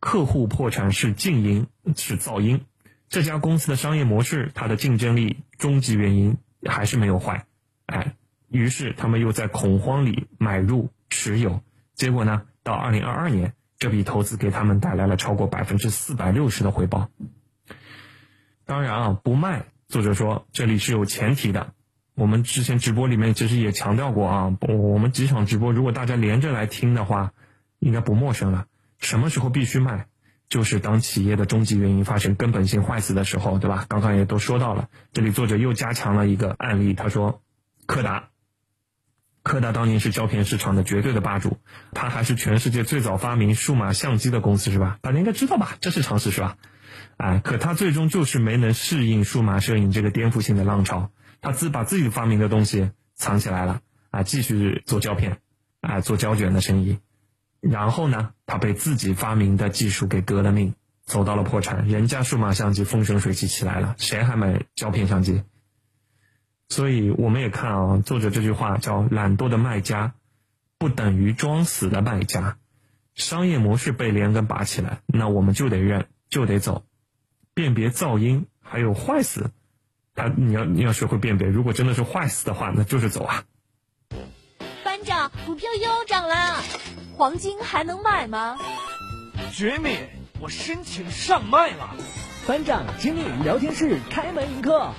客户破产是静音，是噪音。这家公司的商业模式，它的竞争力终极原因还是没有坏。于是他们又在恐慌里买入持有，结果呢，到2022年，这笔投资给他们带来了超过460%的回报。当然不卖，作者说这里是有前提的。我们之前直播里面其实也强调过我们几场直播如果大家连着来听的话，应该不陌生了。什么时候必须卖？就是当企业的终极原因发生根本性坏死的时候，对吧？刚刚也都说到了，这里作者又加强了一个案例，他说柯达当年是胶片市场的绝对的霸主，他还是全世界最早发明数码相机的公司，是吧？大家应该知道吧，这是常识，是吧？可他最终就是没能适应数码摄影这个颠覆性的浪潮，他把自己发明的东西藏起来了继续做胶片做胶卷的生意。然后呢，他被自己发明的技术给革了命，走到了破产。人家数码相机风生水起起来了，谁还买胶片相机？所以我们也看作者这句话叫懒惰的卖家不等于装死的卖家。商业模式被连根拔起来，那我们就得认，就得走。辨别噪音还有坏死，你要学会辨别，如果真的是坏死的话，那就是走班长，股票又涨了，黄金还能买吗？ 绝密，我申请上麦了。 班长，经理聊天室开门迎客。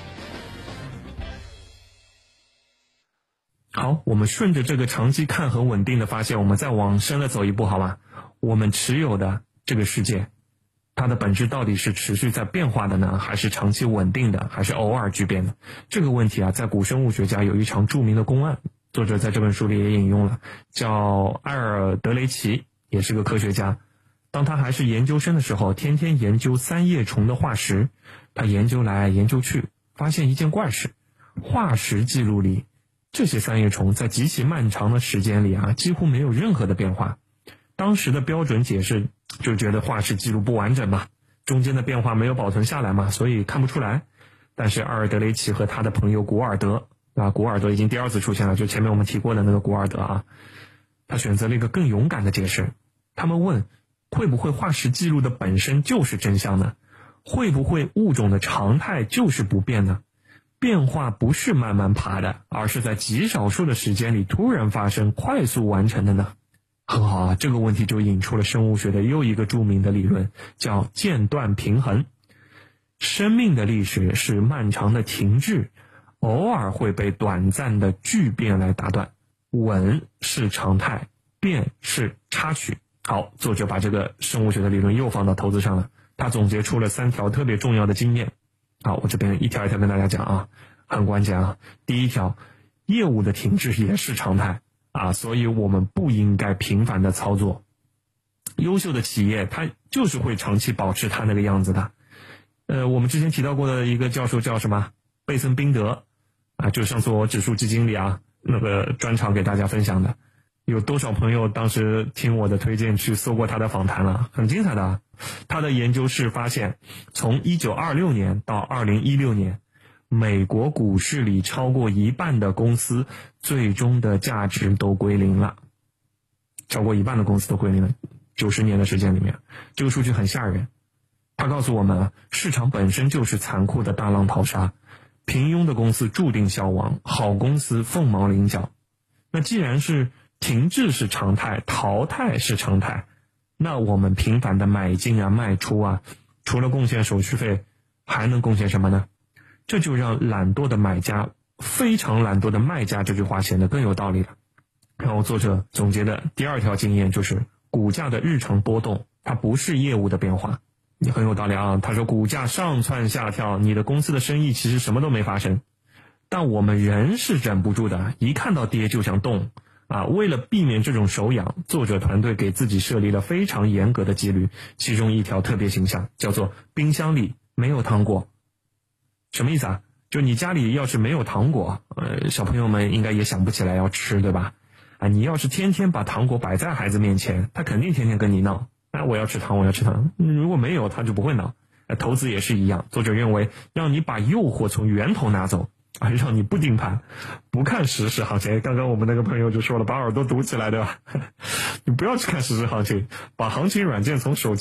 好，我们顺着这个长期看很稳定的发现，我们再往深了走一步好吗？我们持有的这个世界，它的本质到底是持续在变化的呢，还是长期稳定的，还是偶尔巨变的？这个问题在古生物学家有一场著名的公案，作者在这本书里也引用了，叫埃尔德雷奇，也是个科学家。当他还是研究生的时候，天天研究三叶虫的化石。他研究来研究去，发现一件怪事，化石记录里这些三叶虫在极其漫长的时间里几乎没有任何的变化。当时的标准解释就觉得化石记录不完整嘛，中间的变化没有保存下来嘛，所以看不出来。但是阿尔德雷奇和他的朋友古尔德古尔德已经第二次出现了，就前面我们提过的那个古尔德他选择了一个更勇敢的解释。他们问，会不会化石记录的本身就是真相呢？会不会物种的常态就是不变呢？变化不是慢慢爬的，而是在极少数的时间里突然发生，快速完成的呢？很好这个问题就引出了生物学的又一个著名的理论，叫间断平衡。生命的历史是漫长的停滞，偶尔会被短暂的巨变来打断。稳是常态，变是插曲。好，作者把这个生物学的理论又放到投资上了，他总结出了3条特别重要的经验。好，我这边一条一条跟大家讲很关键第一条，业务的停滞也是常态所以我们不应该频繁的操作。优秀的企业它就是会长期保持它那个样子的。我们之前提到过的一个教授叫什么？贝森宾德就上次我指数基金里那个专场给大家分享的。有多少朋友当时听我的推荐去搜过他的访谈了？很精彩的他的研究室发现，从1926年到2016年，美国股市里超过一半的公司最终的价值都归零了。超过一半的公司都归零了，90年的时间里面，这个数据很吓人。他告诉我们市场本身就是残酷的大浪淘沙，平庸的公司注定消亡，好公司凤毛麟角。那既然是停滞是常态，淘汰是常态，那我们频繁的买进卖出除了贡献手续费还能贡献什么呢？这就让懒惰的买家非常懒惰的卖家这句话显得更有道理了。然后作者总结的第2条经验就是股价的日常波动它不是业务的变化。你很有道理他说股价上蹿下跳，你的公司的生意其实什么都没发生。但我们人是忍不住的，一看到跌就想动为了避免这种手痒，作者团队给自己设立了非常严格的纪律，其中一条特别形象叫做冰箱里没有糖果。什么意思就你家里要是没有糖果小朋友们应该也想不起来要吃，对吧？你要是天天把糖果摆在孩子面前，他肯定天天跟你闹我要吃糖我要吃糖，如果没有他就不会闹。投资也是一样，作者认为让你把诱惑从源头拿走让你不盯盘不看实时行情。刚刚我们那个朋友就说了，把耳朵堵起来，对吧？你不要去看实时行情，把行情软件从手机